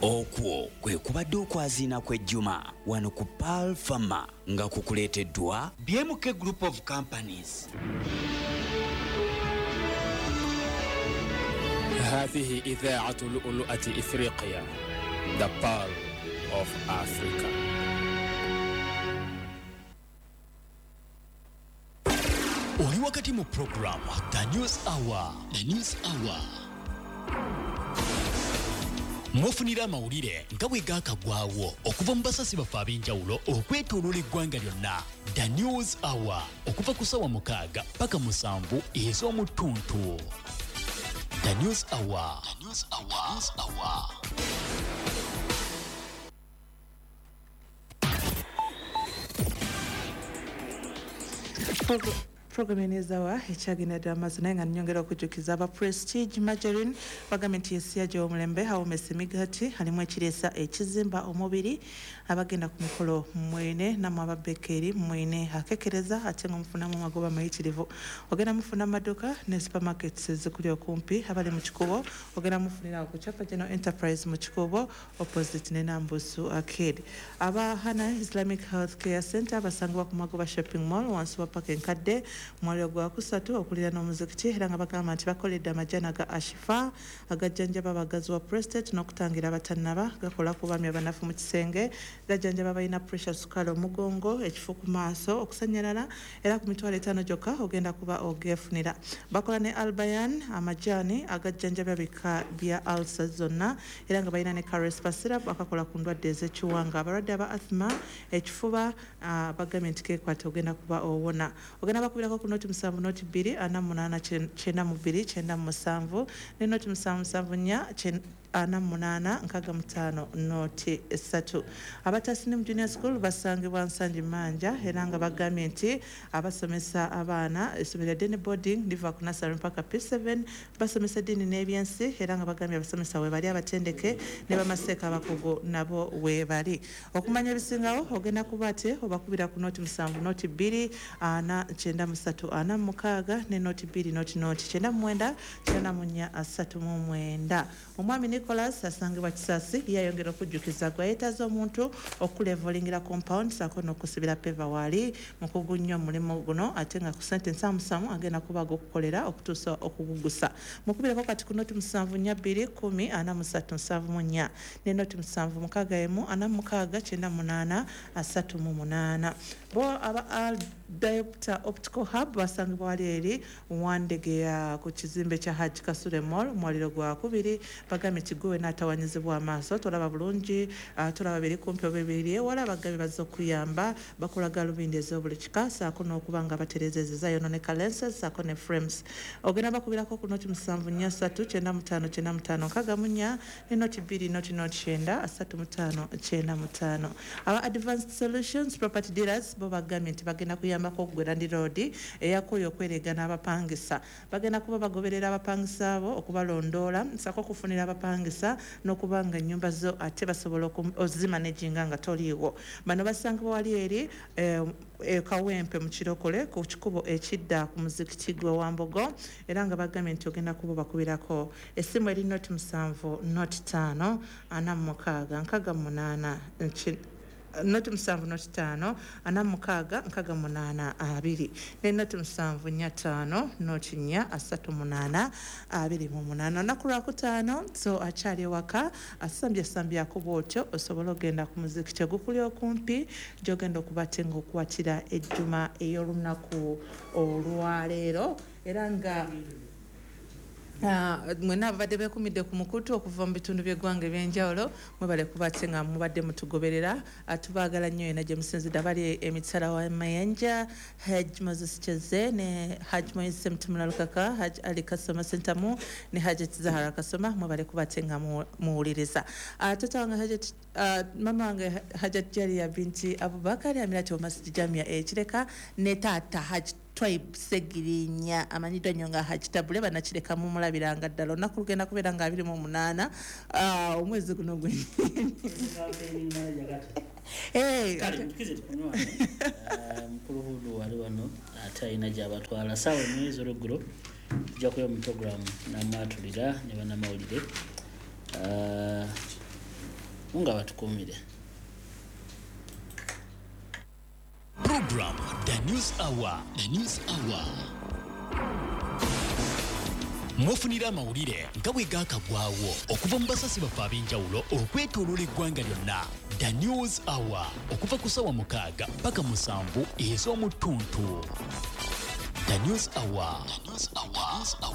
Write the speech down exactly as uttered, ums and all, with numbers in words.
Okwo kwe kubadde okwaziina kw'ejjuma wano ku Pearl Pharma nga kukuleeteddwa B M K Group of Companies. هذه إذاعة لؤلؤة إفريقيا The Pearl of Africa. Oli wakati mu program The News Hour. The News Hour. Mwofunira amawulire nga bwe gaakagwawo okuva mu basasi baffe ab'enjawulo okwetooloola eggwanga lyonna. The News Hour okuva ku ssaawa mukaaga paka musanvu ez'omu ttuntu. The News Hour. The News Hour. News Hour. Okay. Program enezawa echagina damazi naye nga nnyongera okujjukiza aba Prestige Margarine bagambye nti yesiya gy'omulembe awomesa emigati alimu ekireesa ekizimba omubiri abagenda ku mikolo mwene namwe ababekeri mwene akekereza ate nga mufunamu magoba mayitirivu ogenda mufuna amaduka ne supermarkets zikuli okumpi abali mu kikubo ogenda mufunira ku Chapa General Enterprise mu kikubo opposite ne Nambusu Arcade. Aba Hana Islamic Health Care Center basangibwa ku Magoba Shopping Mall wansi wa Park Nkadde mwali ogwa kusatu okulira n'omuzikiti era nga bagamba nti bakoledde amajana ga Ashifa agajjanjaba abagazi wa prostate n'okutangira abatannaba gakola ku baami abanafu mu kisenge gajjanjaba balina pressure sukaali omugongo ekifu ku maaso okusanyalala era ku mitwalo etaano gyokka ogenda kuba ogeefunira. Bakola ne Albayan amajani agajjanjaba bika bya ulcer zonna era nga balina ne Carespa syrup akakola ku ndwadde ez'ekiwanga abalwadde aba asthma ekifuba uh, bagambye nti keekwata ogenda kuba owona. Ogenda bakubirako ku noti musanvu noti bbiri ana munaana kyenda mu bbiri kyenda mu musanvu ne noti musanvu musanvu nnya ana munaana nkaga mutaano noti esatu. Abatasini mu junior school basangibwa Nsanje Manja era nga bagambye nti abasomesa abaana essomero Dene boarding liva ku nursery mpaka P seven basomesa eddiini n'ebyensi era nga bagambye abasomesa we bali abatendeke ne bamaseeka abakugu nabo we bali. Okumanya ebisingawo ogenda kuba ate obakubira ku noti musanvu noti bbiri ana kyenda musatu ana mukaaga ne noti bbiri noti noti kyenda mwenda kyenda mu nnya asatu mu mwenda. Omwami Nicholas asangibwa Kisasi yayongera okujjukiza gwa yeetaza omuntu okulevelingira compound saako n'okusibira peva wali mu kugunya omulimu guno ate nga ku ssente nsamusamu agenda kuba ag'okukolera okutuusa okugugusa. Mukubirako kati ku noti musanvu nnya bbiri kumi ana musatu nsanvu mu nnya ne noti musanvu mukaaga emu ana mukaaga kyenda munaana asatu mu munaana. Bo aba Diopter Optical Hub basangibwa wali eri Wandegeya ku kizimbe kya Haji Kasule Mall mwaliro gwa kubiri bagambye kiguwe n'atawanyizibwa amaaso tolaba bulungi uh, tolaba biri kumpi obebiri wala bagambye bazza okuyamba bakolaga lubindi ez'obuli kika saako n'okuba nga baterezezeza yononeka lenses saako ne frames. Ogenda bakubirako ku noti musanvu nnya ssatu kyenda mutaano kyenda mutaano nkaaga mu nnya ne noti bbiri noti noti kyenda asatu mutaano kyenda mutaano. Aba Advanced Solutions Property Dealers bo bagambye nti bagenda kuyambako Gwerandi Road eyakoyo okwerega n'abapangisa bagenda kuba bagoberera abapangisa abo okubalondoola saako okufunira abapangisa n'okuba nga ennyumba zo ate basobola ozimanaginga nga toliiwo. Bano basangibwa wali eri eh, e Kawempe mu Kirokole ku kikubo ekidda ku muzikiti gwe Wambogo era nga bagambye nti ogenda kuba bakubirako essimu eri noti musanvu noti ttaano ana mukaaga nkaaga munaana noti musanvu noti ttaano ana mukaaga nkaaga munaana abiri ne noti musanvu nnya ttaano noti nnya asatu munaana abiri mu munaana. Olunaku lwakutaano so akyali ewaka asambye sambyako bw'otyo osobola ogenda ku muzikiti ogukuli okumpi gy'ogenda okuba ate nga okuwatira ejjuma ey'olunaku olwaleero era nga Uh, mwena abadde beekumidde ku mukutu okuva mu bitundu by'eggwanga eby'enjawulo mwebale kuba ate nga mubadde mutugoberera uh, tubaagala nnyo yena gye musinzidde bali emitala wa Mayanja Haj Moses Cheze ne Haj Moise Semtumula Lukaka Haj Ali Kasoma Sentamu ne Hajat Zahara Kasoma mwebale kuba ate nga muwuliriza uh, tata wange Hajat uh, mama wange Hajat Jalia binti Abubakar Amirati wa Masjid Jamia ekireka ne taata Haj Twaib Segirinya amanyiddwa nnyo nga Hajitabule banakireka mu mulabiranga ddala olunaku lugenda kubeera nga abiri mu munaana omwezi guno gwennyini mukulu hudu wali wano ate alina gy'abatwala saawa emu ez'olweggulo tujja kuba mu programu n'amwatulira ne bannamawulire nga batukumire. Program The News Hour. The News Hour. Mwofunira amawulire nga bwe gaakagwawo okuva mu basasi baffe ab'enjawulo okwetooloola eggwanga lyonna. The News Hour okuva ku ssaawa mukaaga paka musanvu ez'omu ttuntu. The News Hour. The News Hour.